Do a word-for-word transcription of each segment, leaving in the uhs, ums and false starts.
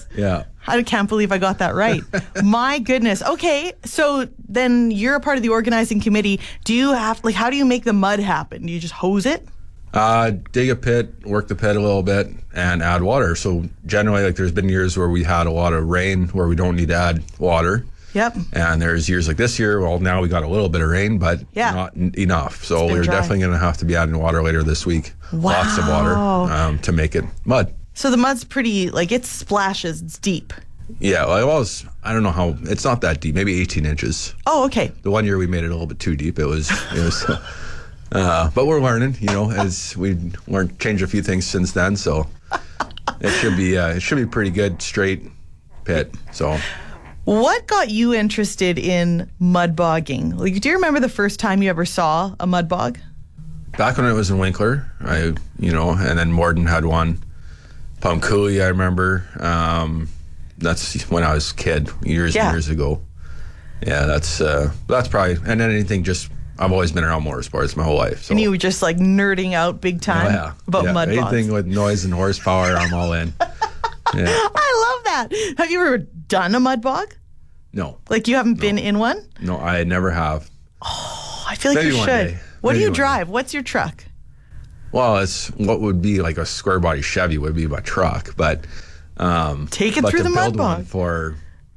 Yeah. I can't believe I got that right. My goodness. Okay, so then you're a part of the organizing committee. Do you have, like, how do you make the mud happen? Do you just hose it? Uh, dig a pit, work the pit a little bit, and add water. So generally, like, there's been years where we had a lot of rain where we don't need to add water. Yep. And there's years like this year, well, now we got a little bit of rain, but yeah. not n- enough. So we're dry. definitely going to have to be adding water later this week. Wow. Lots of water um, to make it mud. So the mud's pretty, like, it splashes, it's deep. Yeah, well, it was, I don't know how, it's not that deep, maybe eighteen inches. Oh, okay. The one year we made it a little bit too deep. It was, it was, uh, but we're learning, you know, as we learned, changed a few things since then. So it should be, uh, it should be pretty good, straight pit. So. What got you interested in mud bogging? Like, do you remember the first time you ever saw a mud bog? Back when it was in Winkler, I, you know, and then Morden had one. Palm Coulee, I remember. Um, that's when I was a kid, years yeah. and years ago. Yeah, that's uh, that's probably, and then anything just, I've always been around motorsports my whole life. So. And you were just like nerding out big time oh, yeah. about yeah. mud bogs. Anything with noise and horsepower, I'm all in. Yeah. I love that. Have you ever done a mud bog? No. Like, you haven't no. been in one? No, I never have. Oh, I feel like Maybe you one should. day. What Maybe do you one drive? day. What's your truck? Well, it's what would be like a square body Chevy would be my truck, but um, take it but through to the mud build bog. one for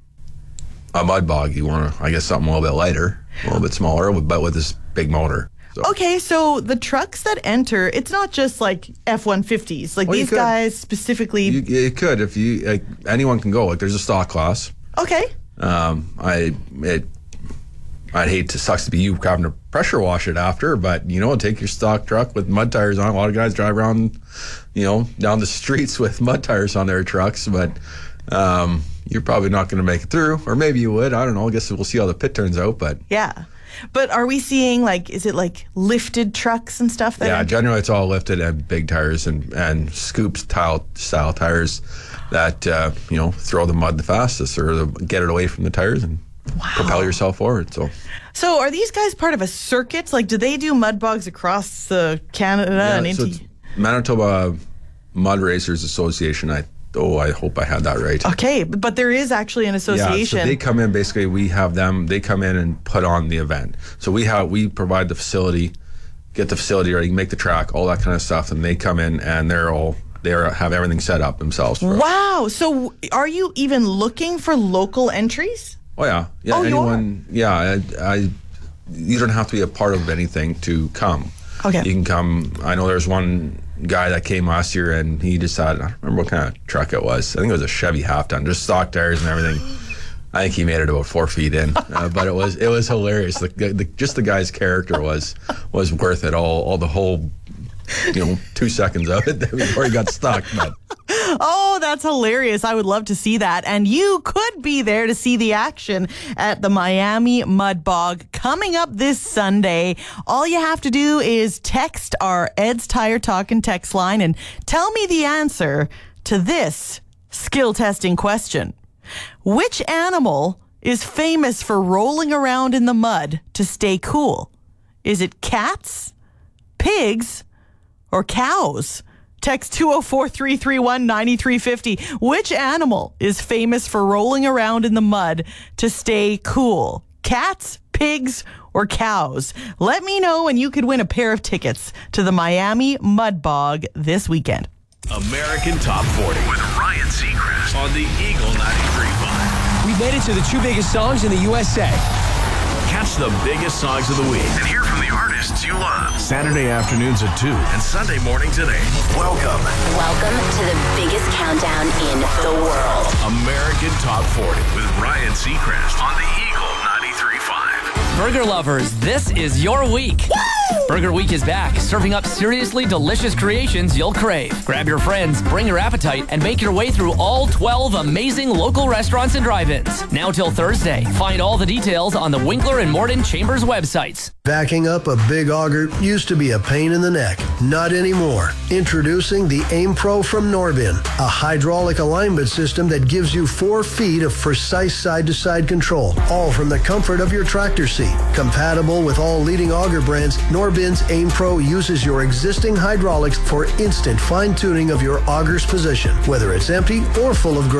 a mud bog, you want to, I guess, something a little bit lighter, a little bit smaller, but with this big motor. So. Okay, so the trucks that enter, it's not just like F one fifties. Like, well, these guys specifically. You, it could if you like, anyone can go. Like, there's a stock class. Okay. Um, I it. I'd hate to sucks to be you having to pressure wash it after, but, you know, take your stock truck with mud tires on. A lot of guys drive around, you know, down the streets with mud tires on their trucks, but um, you're probably not going to make it through. Or maybe you would. I don't know. I guess we'll see how the pit turns out, but. Yeah. But are we seeing, like, is it like lifted trucks and stuff? That yeah, are- generally it's all lifted and big tires and, and scoop style, style tires that, uh, you know, throw the mud the fastest or the, get it away from the tires and wow. propel yourself forward. So, so are these guys part of a circuit? Like, do they do mud bogs across uh, Canada yeah, and so into it's Manitoba Mud Racers Association? I oh, I hope I had that right. Okay, but there is actually an association. Yeah, so they come in. Basically, we have them. They come in and put on the event. So we have we provide the facility, get the facility ready, make the track, all that kind of stuff, and they come in and they're all. They have everything set up themselves. For wow. Us. So are you even looking for local entries? Oh, yeah. Yeah. Oh, anyone. you are? Yeah. I, I, you don't have to be a part of anything to come. Okay. You can come. I know there's one guy that came last year and he decided, I don't remember what kind of truck it was. I think it was a Chevy half ton, just stock tires and everything. I think he made it about four feet in, uh, but it was it was hilarious. The, the, just the guy's character was was worth it all. All the whole, you know, two seconds of it before he got stuck. But. Oh, that's hilarious. I would love to see that. And you could be there to see the action at the Miami Mud Bog coming up this Sunday. All you have to do is text our Ed's Tire Talkin' text line and tell me the answer to this skill testing question. Which animal is famous for rolling around in the mud to stay cool? Is it cats, pigs, or cows? Text two oh four, three three one, nine three five oh. Which animal is famous for rolling around in the mud to stay cool? Cats, pigs, or cows? Let me know and you could win a pair of tickets to the Miami Mud Bog this weekend. American Top forty with Ryan Seacrest on the Eagle ninety-three point five. We made it to the two biggest songs in the U S A. Catch the biggest songs of the week and hear from the artists you love. Saturday afternoons at two and Sunday mornings at eight. Welcome. Welcome to the biggest countdown in the world. American Top forty with Ryan Seacrest on the Eagle ninety-three point five. Burger lovers, this is your week. Woo! Burger Week is back, serving up seriously delicious creations you'll crave. Grab your friends, bring your appetite, and make your way through all twelve amazing local restaurants and drive-ins. Now till Thursday. Find all the details on the Winkler and Morden Chambers websites. Backing up a big auger used to be a pain in the neck. Not anymore. Introducing the Aim Pro from Norbin, a hydraulic alignment system that gives you four feet of precise side-to-side control, all from the comfort of your tractor seat. Compatible with all leading auger brands, Norbin's Aim Pro uses your existing hydraulics for instant fine-tuning of your auger's position, whether it's empty or full of grain.